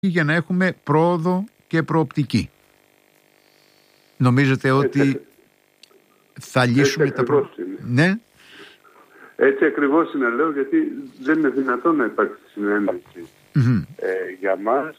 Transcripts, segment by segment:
για να έχουμε πρόοδο και προοπτική. Νομίζετε ότι θα λύσουμε τα προβλήματα? Ναι. Έτσι ακριβώς είναι, λέω, γιατί δεν είναι δυνατόν να υπάρξει συνένεση για μας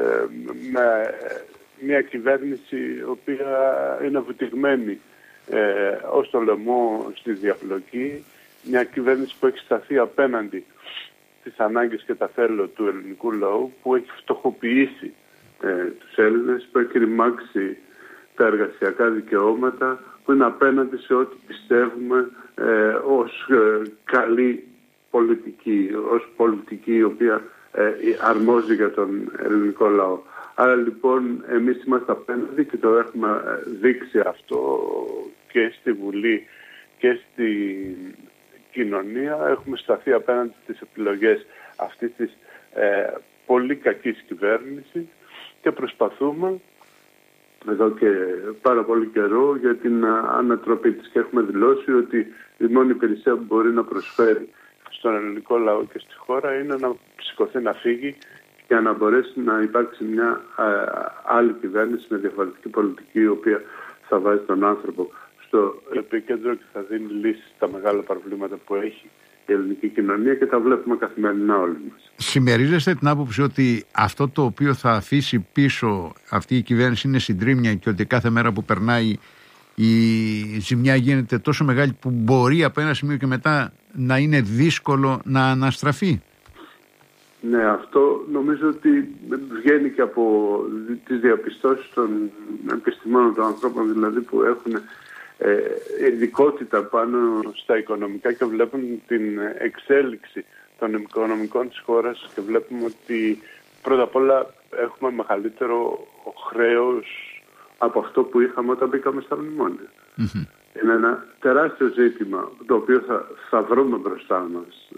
με μια κυβέρνηση η οποία είναι βουτυγμένη ως το λαιμό στη διαπλοκή, μια κυβέρνηση που έχει σταθεί απέναντι στις ανάγκες και τα θέλω του ελληνικού λαού, που έχει φτωχοποιήσει τους Έλληνες, που έχει ρημάξει τα εργασιακά δικαιώματα, που είναι απέναντι σε ό,τι πιστεύουμε ως καλή πολιτική, ως πολιτική η οποία αρμόζει για τον ελληνικό λαό. Άρα λοιπόν εμείς είμαστε απέναντι και το έχουμε δείξει αυτό και στη Βουλή και στη κοινωνία. Έχουμε σταθεί απέναντι στις επιλογές αυτής της πολύ κακής κυβέρνησης και προσπαθούμε εδώ και πάρα πολύ καιρό για την ανατροπή της, και έχουμε δηλώσει ότι η μόνη υπηρεσία που μπορεί να προσφέρει στον ελληνικό λαό και στη χώρα είναι να σηκωθεί, να φύγει για να μπορέσει να υπάρξει μια άλλη κυβέρνηση με διαφορετική πολιτική, η οποία θα βάζει τον άνθρωπο στο επίκεντρο και θα δίνει λύσεις στα μεγάλα προβλήματα που έχει η ελληνική κοινωνία, και τα βλέπουμε καθημερινά όλοι μας. Συμμερίζεστε την άποψη ότι αυτό το οποίο θα αφήσει πίσω αυτή η κυβέρνηση είναι συντρίμμια, και ότι κάθε μέρα που περνάει η ζημιά γίνεται τόσο μεγάλη που μπορεί από ένα σημείο και μετά να είναι δύσκολο να αναστραφεί? Ναι, αυτό νομίζω ότι βγαίνει και από τις διαπιστώσεις των επιστημόνων, των ανθρώπων δηλαδή που έχουν ειδικότητα πάνω στα οικονομικά και βλέπουν την εξέλιξη των οικονομικών της χώρας, και βλέπουμε ότι πρώτα απ' όλα έχουμε μεγαλύτερο χρέος από αυτό που είχαμε όταν μπήκαμε στα μνημόνια. Είναι ένα τεράστιο ζήτημα το οποίο θα βρούμε μπροστά μας.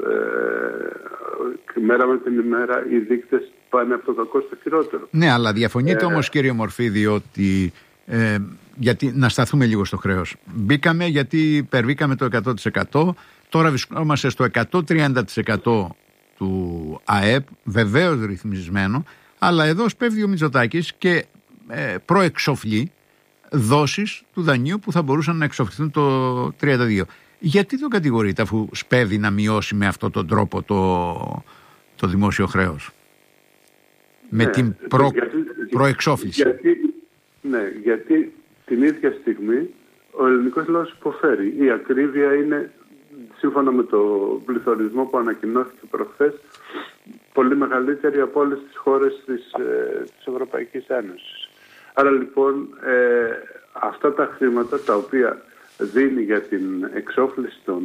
Μέρα με την ημέρα οι δείκτες πάνε από το κακό στο χειρότερο. Ναι, αλλά διαφωνείτε όμως, κύριε Μορφίδη, ότι γιατί, να σταθούμε λίγο στο χρέος. Μπήκαμε γιατί υπερβήκαμε το 100%, τώρα βρισκόμαστε στο 130% του ΑΕΠ, βεβαίως ρυθμισμένο, αλλά εδώ σπέβδει ο Μητσοτάκης και προεξοφλεί δόσεις του δανείου που θα μπορούσαν να εξοφληθούν το 32. Γιατί τον κατηγορείτε, αφού σπέβδει να μειώσει με αυτόν τον τρόπο το δημόσιο χρέος? Με την προεξόφληση. Γιατί την ίδια στιγμή ο ελληνικός λαός υποφέρει. Η ακρίβεια είναι, σύμφωνα με το πληθωρισμό που ανακοινώθηκε προχθές, πολύ μεγαλύτερη από όλες τις χώρες της Ευρωπαϊκής Ένωσης. Άρα λοιπόν αυτά τα χρήματα τα οποία δίνει για την εξόφληση των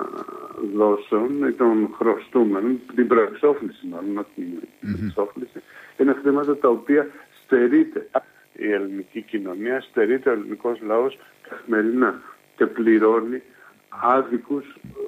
δόσεων ή των χρωστούμενων, την προεξόφληση μάλλον, την εξόφληση, είναι χρήματα τα οποία στερείται η ελληνική κοινωνία, στερείται ο ελληνικός λαός καθημερινά και πληρώνει άδικους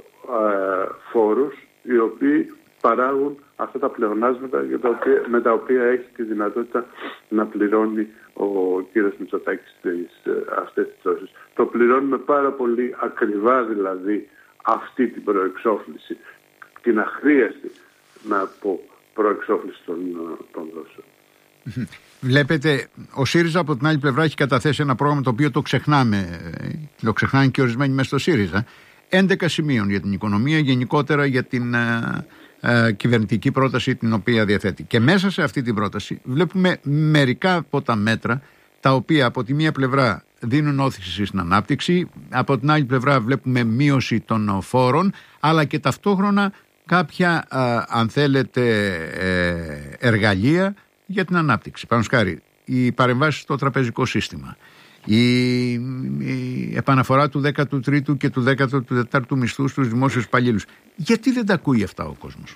φόρους, οι οποίοι παράγουν αυτά τα πλεονάσματα με τα οποία έχει τη δυνατότητα να πληρώνει ο κύριος Μητσοτάκης αυτές τις δόσεις. Το πληρώνουμε πάρα πολύ ακριβά, δηλαδή αυτή την προεξόφληση, την αχρίαστη, να πω, προεξόφληση των δόσεων. Βλέπετε, ο ΣΥΡΙΖΑ από την άλλη πλευρά έχει καταθέσει ένα πρόγραμμα το οποίο το ξεχνάμε, το ξεχνάνε και ορισμένοι μέσα στο ΣΥΡΙΖΑ. 11 σημείων για την οικονομία, γενικότερα για την κυβερνητική πρόταση την οποία διαθέτει. Και μέσα σε αυτή την πρόταση βλέπουμε μερικά από τα μέτρα τα οποία από τη μία πλευρά δίνουν όθηση στην ανάπτυξη, από την άλλη πλευρά βλέπουμε μείωση των φόρων, αλλά και ταυτόχρονα κάποια, αν θέλετε, εργαλεία για την ανάπτυξη. Πάνω σκάρι, οι παρεμβάσεις στο τραπεζικό σύστημα, η επαναφορά του 13ου και του 14ου μισθού στους δημόσιους υπαλλήλους. Γιατί δεν τα ακούει αυτά ο κόσμος?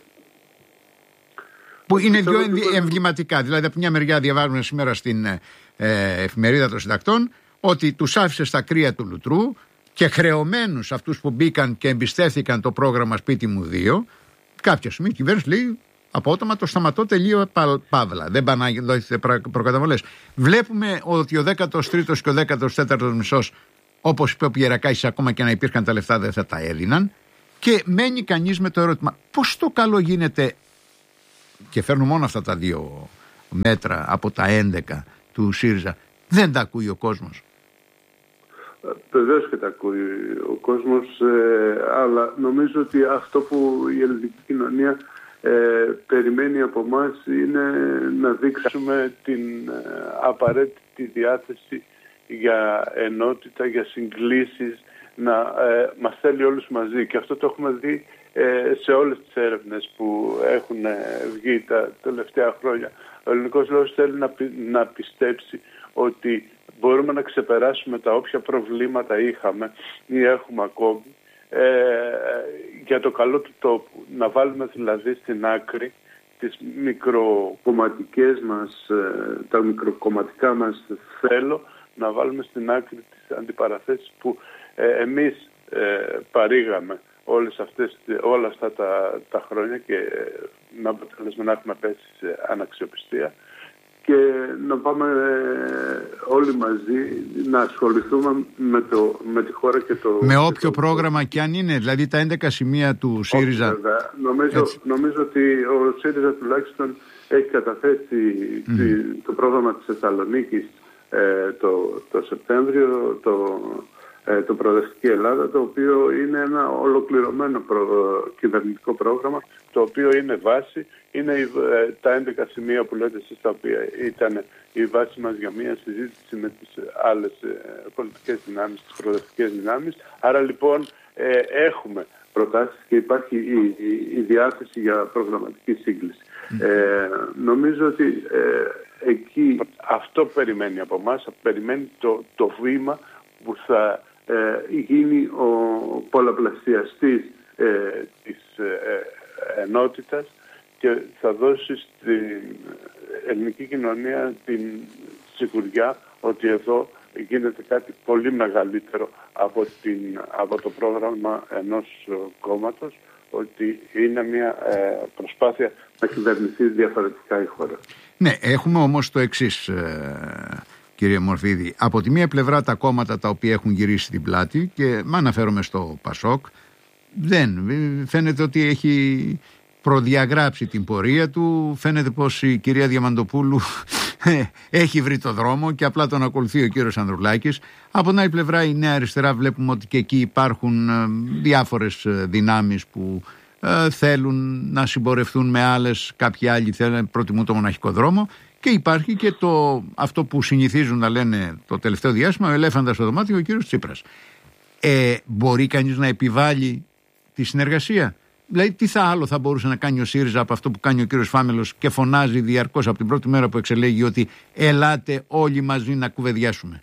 Που είναι δύο εμβληματικά. Δηλαδή, από μια μεριά διαβάζουμε σήμερα στην εφημερίδα των συντακτών ότι τους άφησε στα κρύα του λουτρού και χρεωμένους αυτούς που μπήκαν και εμπιστεύθηκαν το πρόγραμμα Σπίτι μου 2. Κάποια στιγμή η κυβέρνηση λέει απότομα το σταματώ, τελείω παύλα. Δεν πάνε να δώσετε προκαταβολές. Βλέπουμε ότι ο 13ος και ο 14ος μισός, όπως είπε ο Πιερακάκης, ακόμα και να υπήρχαν τα λεφτά δεν θα τα έδιναν. Και μένει κανείς με το ερώτημα, πώς το καλό γίνεται, και φέρνω μόνο αυτά τα δύο μέτρα από τα 11 του ΣΥΡΙΖΑ, δεν τα ακούει ο κόσμος? Βεβαίως και τα ακούει ο κόσμος, αλλά νομίζω ότι αυτό που η ελληνική κοινωνία περιμένει από εμάς είναι να δείξουμε την απαραίτητη διάθεση για ενότητα, για συγκλήσεις, να μας θέλει όλους μαζί. Και αυτό το έχουμε δει σε όλες τις έρευνες που έχουν βγει τα τελευταία χρόνια. Ο ελληνικός λαός θέλει να πιστέψει ότι μπορούμε να ξεπεράσουμε τα όποια προβλήματα είχαμε ή έχουμε ακόμη για το καλό του τόπου. Να βάλουμε δηλαδή στην άκρη τις μικροκομματικές μας, τα μικροκομματικά μας θέλω, να βάλουμε στην άκρη τις αντιπαραθέσεις που εμείς παρήγαμε όλα αυτά τα χρόνια και να αποτελέσουμε να έχουμε πέσει σε αναξιοπιστία και να πάμε όλοι μαζί να ασχοληθούμε με τη χώρα και το... Με όποιο πρόγραμμα και αν είναι, δηλαδή τα 11 σημεία του ΣΥΡΙΖΑ. Νομίζω ότι ο ΣΥΡΙΖΑ τουλάχιστον έχει καταθέσει το πρόγραμμα της Θεσσαλονίκης το Σεπτέμβριο, το Προοδευτική Ελλάδα, το οποίο είναι ένα ολοκληρωμένο κυβερνητικό πρόγραμμα, το οποίο είναι βάση, είναι τα 11 σημεία που λέτε εσείς, τα οποία ήταν η βάση μας για μια συζήτηση με τις άλλες πολιτικές δυνάμεις, τις προοδευτικές δυνάμεις. Άρα λοιπόν έχουμε προτάσεις και υπάρχει η διάθεση για προγραμματική σύγκληση. Νομίζω ότι εκεί αυτό περιμένει από εμάς, περιμένει το βήμα που θα γίνει ο πολλαπλασιαστής της ενότητας και θα δώσει στην ελληνική κοινωνία την σιγουριά ότι εδώ γίνεται κάτι πολύ μεγαλύτερο από το πρόγραμμα ενός κόμματος, ότι είναι μια προσπάθεια να κυβερνηθεί διαφορετικά η χώρα. Ναι, έχουμε όμως το εξής, κύριε Μορφίδη. Από τη μία πλευρά τα κόμματα τα οποία έχουν γυρίσει την πλάτη, και με αναφέρομαι στο ΠΑΣΟΚ, φαίνεται ότι έχει προδιαγράψει την πορεία του. Φαίνεται πως η κυρία Διαμαντοπούλου έχει βρει το δρόμο και απλά τον ακολουθεί ο κύριος Ανδρουλάκης. Από την άλλη πλευρά η Νέα Αριστερά βλέπουμε ότι και εκεί υπάρχουν διάφορες δυνάμεις που θέλουν να συμπορευτούν με άλλες, κάποιοι άλλοι προτιμούν το μοναχικό δρόμο. Και υπάρχει και αυτό που συνηθίζουν να λένε το τελευταίο διάστημα, ο ελέφαντας στο δωμάτιο, ο κύριος Τσίπρας. Μπορεί κανείς να επιβάλλει τη συνεργασία? Δηλαδή, τι άλλο θα μπορούσε να κάνει ο ΣΥΡΙΖΑ από αυτό που κάνει ο κύριος Φάμελος και φωνάζει διαρκώς από την πρώτη μέρα που εξελέγει ότι ελάτε όλοι μαζί να κουβεντιάσουμε?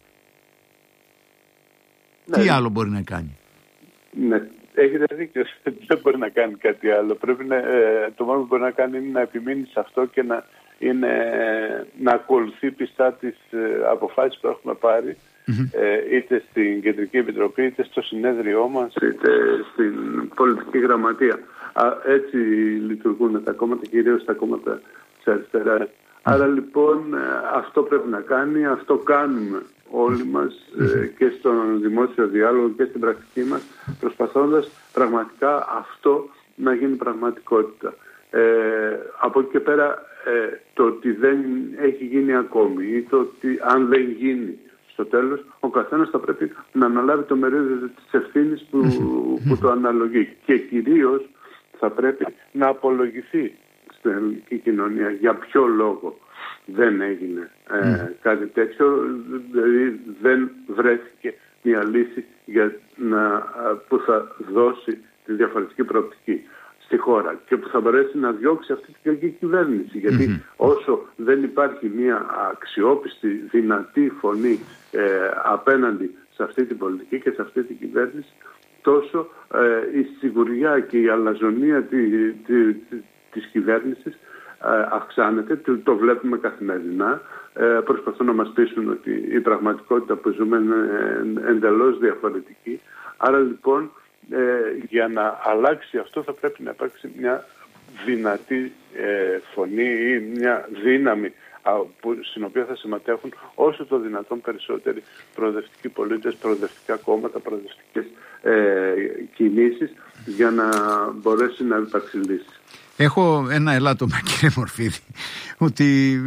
Ναι. Τι άλλο μπορεί να κάνει? Ναι, έχετε δίκιο. Δεν μπορεί να κάνει κάτι άλλο. Το μόνο που μπορεί να κάνει είναι να επιμείνει σε αυτό και να ακολουθεί πιστά τις αποφάσεις που έχουμε πάρει, είτε στην Κεντρική Επιτροπή, είτε στο συνέδριό μας, είτε στην πολιτική γραμματεία. Έτσι λειτουργούν τα κόμματα, κυρίως τα κόμματα της αριστεράς. Άρα λοιπόν αυτό πρέπει να κάνει, αυτό κάνουμε όλοι μας και στον δημόσιο διάλογο και στην πρακτική μας, προσπαθώντας πραγματικά αυτό να γίνει πραγματικότητα. Από εκεί και πέρα το ότι δεν έχει γίνει ακόμη ή το ότι αν δεν γίνει στο τέλος, ο καθένας θα πρέπει να αναλάβει το μερίδιο της ευθύνης που το αναλογεί και κυρίως θα πρέπει να απολογηθεί στην ελληνική κοινωνία για ποιο λόγο δεν έγινε κάτι τέτοιο, δηλαδή δεν βρέθηκε μια λύση που θα δώσει τη διαφορετική προοπτική στη χώρα και που θα μπορέσει να διώξει αυτή την κακή κυβέρνηση. Γιατί όσο δεν υπάρχει μια αξιόπιστη, δυνατή φωνή απέναντι σε αυτή την πολιτική και σε αυτή την κυβέρνηση, τόσο η σιγουριά και η αλαζονία της κυβέρνησης αυξάνεται. Το βλέπουμε καθημερινά. Προσπαθούν να μας πείσουν ότι η πραγματικότητα που ζούμε είναι εντελώς διαφορετική. Άρα λοιπόν για να αλλάξει αυτό θα πρέπει να υπάρξει μια δυνατή φωνή ή μια δύναμη στην οποία θα συμμετέχουν όσο το δυνατόν περισσότεροι προοδευτικοί πολίτες, προοδευτικά κόμματα, προοδευτικές κινήσεις για να μπορέσει να υπάρξει λύση. Έχω ένα ελάττωμα, κύριε Μορφίδη, ότι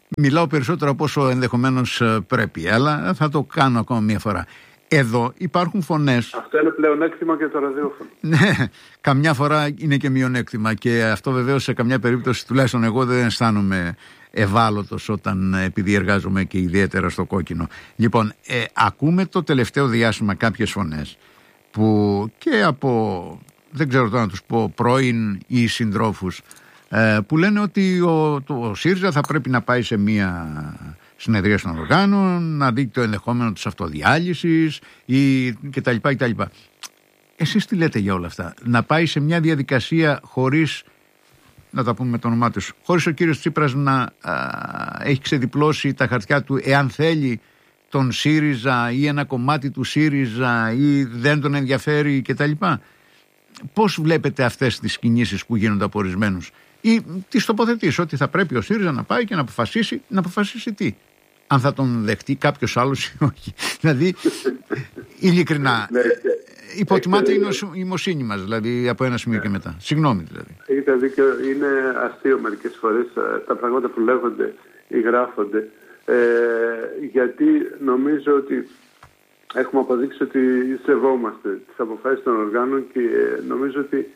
μιλάω περισσότερο από όσο ενδεχομένως πρέπει, αλλά θα το κάνω ακόμα μια φορά. Εδώ υπάρχουν φωνές. Αυτό είναι πλεονέκτημα για το ραδιόφωνο. Ναι, καμιά φορά είναι και μειονέκτημα, και αυτό βεβαίως σε καμιά περίπτωση, τουλάχιστον εγώ, δεν αισθάνομαι ευάλωτος επειδή εργάζομαι και ιδιαίτερα στο κόκκινο. Λοιπόν, ακούμε το τελευταίο διάστημα κάποιες φωνές που και από, δεν ξέρω τώρα να τους πω, πρώην ή συντρόφους, που λένε ότι ο ΣΥΡΙΖΑ θα πρέπει να πάει σε μία συνεδρία των οργάνων, να δει το ενδεχόμενο της αυτοδιάλυσης ή κτλ. Εσείς τι λέτε για όλα αυτά? Να πάει σε μια διαδικασία χωρίς, να τα πούμε με το όνομά τους, χωρίς ο κύριος Τσίπρας να έχει ξεδιπλώσει τα χαρτιά του, εάν θέλει τον ΣΥΡΙΖΑ ή ένα κομμάτι του ΣΥΡΙΖΑ ή δεν τον ενδιαφέρει κτλ. Πώς βλέπετε αυτές τις κινήσεις που γίνονται από ορισμένους, ή τις τοποθετήσεις ότι θα πρέπει ο ΣΥΡΙΖΑ να πάει και να αποφασίσει τι? Αν θα τον δεχτεί κάποιος άλλος ή όχι. Δηλαδή, ειλικρινά, υποτιμάται η νοημοσύνη μας, δηλαδή, από ένα σημείο και μετά. Συγγνώμη, δηλαδή. Έχετε δίκιο, είναι αστείο μερικές φορές τα πράγματα που λέγονται ή γράφονται, γιατί νομίζω ότι έχουμε αποδείξει ότι σεβόμαστε τις αποφάσεις των οργάνων, και νομίζω ότι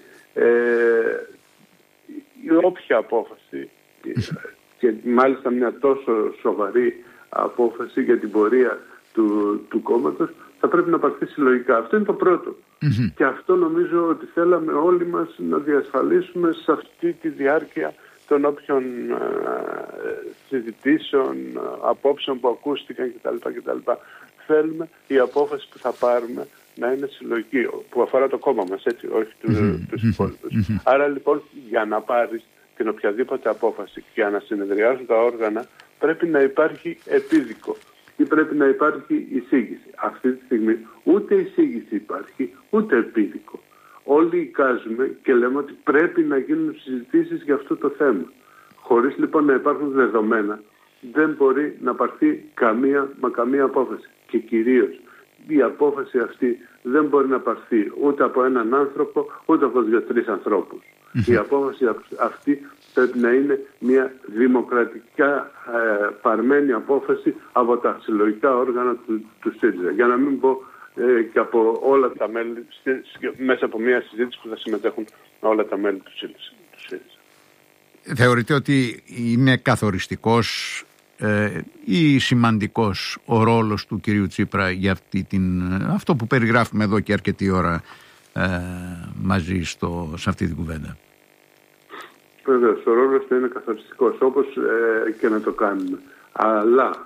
όποια απόφαση, και μάλιστα μια τόσο σοβαρή απόφαση για την πορεία του κόμματος, θα πρέπει να πάρθει συλλογικά. Αυτό είναι το πρώτο. Και αυτό νομίζω ότι θέλαμε όλοι μας να διασφαλίσουμε σε αυτή τη διάρκεια των όποιων συζητήσεων, απόψεων που ακούστηκαν κτλ. Θέλουμε η απόφαση που θα πάρουμε να είναι συλλογική, που αφορά το κόμμα μας, έτσι, όχι τους υπόλοιπους. Άρα λοιπόν, για να πάρεις την οποιαδήποτε απόφαση και για να συνεδριάζουν τα όργανα, πρέπει να υπάρχει επίδικο ή πρέπει να υπάρχει εισήγηση. Αυτή τη στιγμή ούτε εισήγηση υπάρχει, ούτε επίδικο. Όλοι εικάζουμε και λέμε ότι πρέπει να γίνουν συζητήσεις για αυτό το θέμα. Χωρίς λοιπόν να υπάρχουν δεδομένα, δεν μπορεί να πάρθει καμία απόφαση. Και κυρίως η απόφαση αυτή δεν μπορεί να πάρθει ούτε από έναν άνθρωπο, ούτε από 2-3 ανθρώπους. Η απόφαση αυτή πρέπει να είναι μια δημοκρατικά παρμένη απόφαση από τα συλλογικά όργανα του ΣΥΡΙΖΑ. Για να μην πω και από όλα τα μέλη, μέσα από μια συζήτηση που θα συμμετέχουν όλα τα μέλη του ΣΥΡΙΖΑ. Θεωρείτε ότι είναι καθοριστικός ή σημαντικός ο ρόλος του κυρίου Τσίπρα για αυτό που περιγράφουμε εδώ και αρκετή ώρα μαζί σε αυτή την κουβέντα? Βεβαίως, ο ρόλος του είναι καθοριστικός, όπως και να το κάνουμε. Αλλά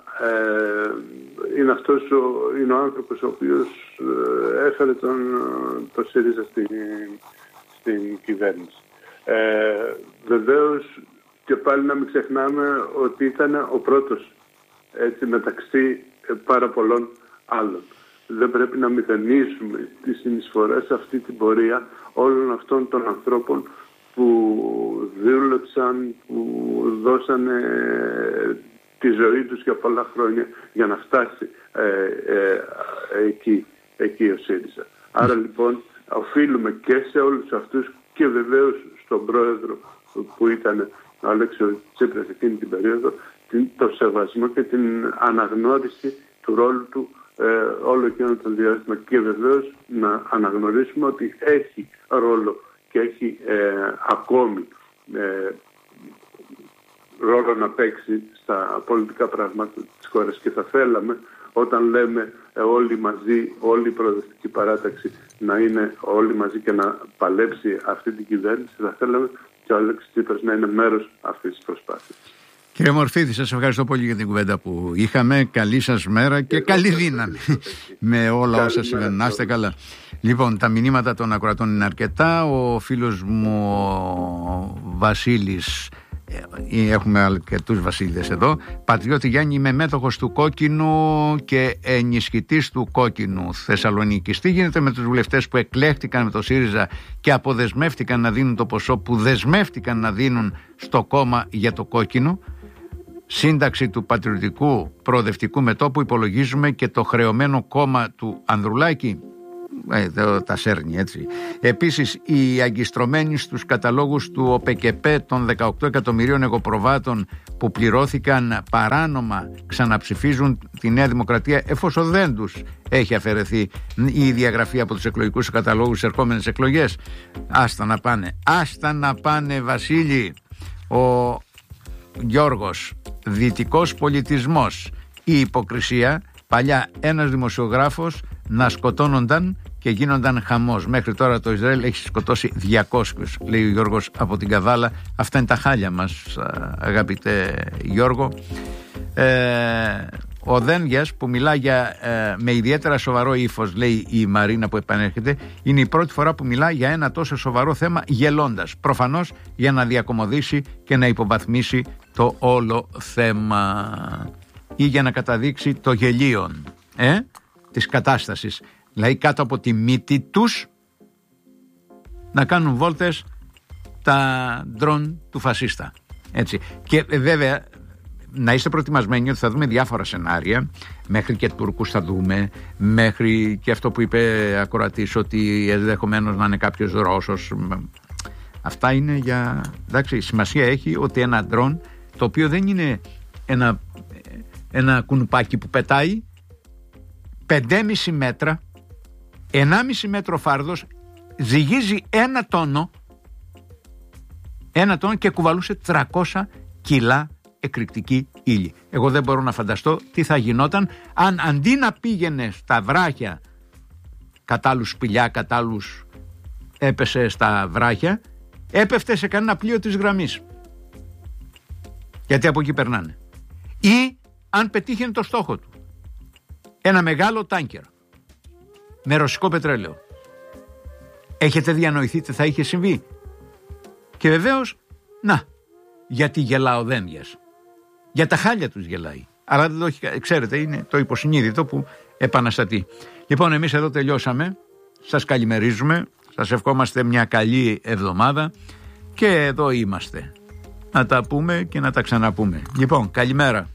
είναι ο άνθρωπος ο οποίος έφερε το ΣΥΡΙΖΑ στην κυβέρνηση. Βεβαίως, και πάλι να μην ξεχνάμε ότι ήταν ο πρώτος, έτσι, μεταξύ πάρα πολλών άλλων. Δεν πρέπει να μηδενίσουμε τη συνεισφορά σε αυτή την πορεία όλων αυτών των ανθρώπων που δούλεψαν, που δώσανε τη ζωή τους για πολλά χρόνια για να φτάσει εκεί ο ΣΥΡΙΖΑ. Άρα λοιπόν οφείλουμε και σε όλους αυτούς και βεβαίως στον πρόεδρο που ήταν ο Αλέξης Τσίπρας εκείνη την περίοδο, το σεβασμό και την αναγνώριση του ρόλου του όλο εκείνο το διάστημα, και βεβαίως να αναγνωρίσουμε ότι έχει ρόλο και έχει ακόμη ρόλο να παίξει στα πολιτικά πράγματα της χώρας, και θα θέλαμε, όταν λέμε όλοι μαζί, όλη η προοδευτική παράταξη να είναι όλοι μαζί και να παλέψει αυτή την κυβέρνηση, θα θέλαμε και ο Αλέξης Τσίπρας να είναι μέρος αυτής της προσπάθειας. Κύριε Μορφίδη, σας ευχαριστώ πολύ για την κουβέντα που είχαμε. Καλή σας μέρα και καλή δύναμη με όλα όσα συμβαίνουν. Να είστε καλά. Λοιπόν, τα μηνύματα των ακροατών είναι αρκετά. Ο φίλος μου ο Βασίλης, έχουμε αρκετούς Βασίλειδες εδώ. Πατριώτη Γιάννη, είμαι μέτοχος του Κόκκινου και ενισχυτής του Κόκκινου Θεσσαλονίκης. Τι γίνεται με τους βουλευτές που εκλέχτηκαν με το ΣΥΡΙΖΑ και αποδεσμεύτηκαν να δίνουν το ποσό που δεσμεύτηκαν να δίνουν στο κόμμα για το Κόκκινο? Σύνταξη του Πατριωτικού Προοδευτικού Μετώπου, υπολογίζουμε και το χρεωμένο κόμμα του Ανδρουλάκη. τα σέρνει έτσι. Επίσης, οι αγκιστρωμένοι στους καταλόγους του ΟΠΕΚΕΠΕ των 18 εκατομμυρίων εγωπροβάτων που πληρώθηκαν παράνομα ξαναψηφίζουν τη Νέα Δημοκρατία, εφόσον δεν τους έχει αφαιρεθεί η διαγραφή από τους εκλογικούς καταλόγους στις ερχόμενες εκλογές. Άστα να πάνε, Βασίλη. Ο Γιώργος, δυτικός πολιτισμός, η υποκρισία. Παλιά ένας δημοσιογράφος να σκοτώνονταν και γίνονταν χαμός. Μέχρι τώρα το Ισραήλ έχει σκοτώσει 200, λέει ο Γιώργος από την Καβάλα. Αυτά είναι τα χάλια μας, αγαπητέ Γιώργο. Ο Δένδιας που μιλά με ιδιαίτερα σοβαρό ύφος, λέει η Μαρίνα που επανέρχεται, είναι η πρώτη φορά που μιλά για ένα τόσο σοβαρό θέμα γελώντας. Προφανώς για να διακομωδήσει και να υποβαθμίσει το όλο θέμα ή για να καταδείξει το γελίον της κατάστασης. Δηλαδή κάτω από τη μύτη τους να κάνουν βόλτες τα ντρόν του φασίστα. Έτσι. Και βέβαια να είστε προετοιμασμένοι ότι θα δούμε διάφορα σενάρια, μέχρι και Τούρκους θα δούμε, μέχρι και αυτό που είπε ακροατής ότι ενδεχομένως να είναι κάποιος Ρώσος. Αυτά είναι για... Εντάξει, σημασία έχει ότι ένα ντρόν, το οποίο δεν είναι ένα κουνουπάκι που πετάει, 5,5 μέτρα, 1,5 μέτρο φάρδος, ζυγίζει 1 τόνο και κουβαλούσε 300 κιλά εκρηκτική ύλη. Εγώ δεν μπορώ να φανταστώ τι θα γινόταν αν αντί να πήγαινε στα βράχια, κατάλληλους σπηλιά, κατάλληλους έπεσε στα βράχια, έπεφτε σε κανένα πλοίο της γραμμής. Γιατί από εκεί περνάνε. Ή αν πετύχαινε το στόχο του, ένα μεγάλο τάνκερ με ρωσικό πετρέλαιο. Έχετε διανοηθεί τι θα είχε συμβεί? Και βεβαίως, γιατί γελά ο Δένδιας. Για τα χάλια τους γελάει. Αλλά δεν το έχει, ξέρετε, είναι το υποσυνείδητο που επαναστατεί. Λοιπόν, εμείς εδώ τελειώσαμε. Σας καλημερίζουμε. Σας ευχόμαστε μια καλή εβδομάδα. Και εδώ είμαστε. Να τα πούμε και να τα ξαναπούμε. Λοιπόν, καλημέρα.